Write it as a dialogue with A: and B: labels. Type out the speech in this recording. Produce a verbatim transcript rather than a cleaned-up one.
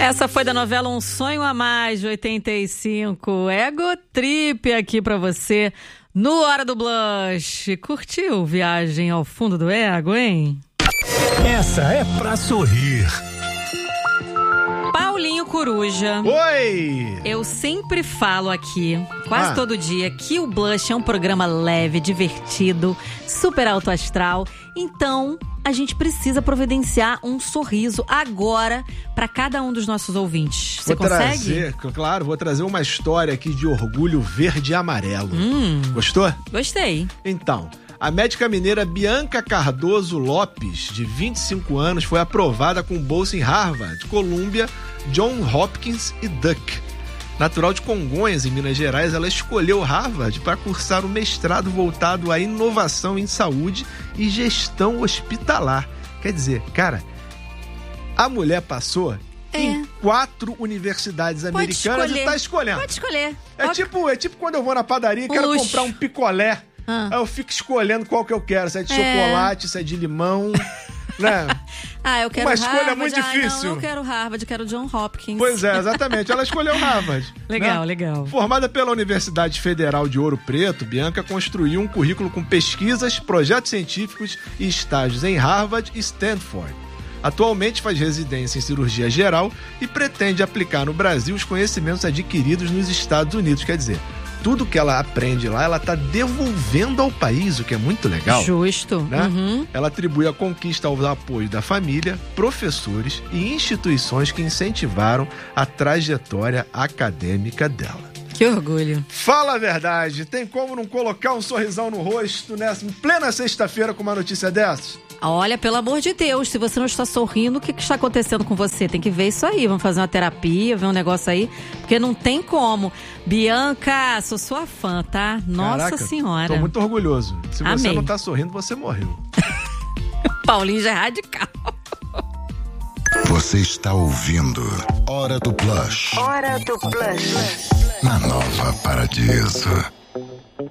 A: Essa foi da novela Um Sonho a Mais, de oitenta e cinco. Ego Trip aqui pra você no Hora do Blush. Curtiu Viagem ao Fundo do Ego, hein?
B: Essa é pra sorrir.
A: Paulinho Coruja.
C: Oi!
A: Eu sempre falo aqui, quase
C: Ah.
A: todo dia, que o Blush é um programa leve, divertido, super alto astral. Então, a gente precisa providenciar um sorriso agora para cada um dos nossos ouvintes. Você
C: vou
A: consegue?
C: trazer, claro, vou trazer uma história aqui de orgulho verde e amarelo.
A: Hum.
C: Gostou?
A: Gostei.
C: Então, a médica mineira Bianca Cardoso Lopes, de vinte e cinco anos, foi aprovada com bolsa em Harvard, Columbia, Johns Hopkins e Duke. Natural de Congonhas, em Minas Gerais, ela escolheu Harvard para cursar um mestrado voltado à inovação em saúde e gestão hospitalar. Quer dizer, cara, a mulher passou
A: É.
C: em quatro universidades
A: Pode
C: americanas
A: escolher.
C: e tá escolhendo.
A: Pode escolher.
C: É
A: Ok.
C: tipo, é tipo quando eu vou na padaria e
A: Um
C: quero
A: luxo.
C: comprar um picolé.
A: Ah.
C: Aí eu fico escolhendo qual que eu quero. Se é de
A: É.
C: chocolate, se é de limão, né?
A: Ah, eu quero
C: Uma escolha
A: Harvard.
C: muito
A: Ah,
C: difícil.
A: Não, eu quero Harvard, eu quero John Hopkins.
C: Pois é, exatamente. Ela escolheu Harvard.
A: Legal,
C: né?
A: legal.
C: Formada pela Universidade Federal de Ouro Preto, Bianca construiu um currículo com pesquisas, projetos científicos e estágios em Harvard e Stanford. Atualmente faz residência em cirurgia geral e pretende aplicar no Brasil os conhecimentos adquiridos nos Estados Unidos. Quer dizer, tudo que ela aprende lá, ela está devolvendo ao país, o que é muito legal.
A: Justo.
C: Né?
A: Uhum.
C: Ela atribui a conquista ao apoio da família, professores e instituições que incentivaram a trajetória acadêmica dela.
A: Que orgulho.
C: Fala a verdade, tem como não colocar um sorrisão no rosto nessa em plena sexta-feira com uma notícia dessas?
A: Olha, pelo amor de Deus, se você não está sorrindo, o que, que está acontecendo com você? Tem que ver isso aí, vamos fazer uma terapia, ver um negócio aí, porque não tem como. Bianca, sou sua fã, tá? Nossa
C: Caraca,
A: Senhora.
C: Tô muito orgulhoso. Se você
A: Amei.
C: não tá sorrindo, você morreu.
A: Paulinho já é radical.
B: Você está ouvindo Hora do Blush.
D: Hora do Blush.
B: Na Nova Paradiso.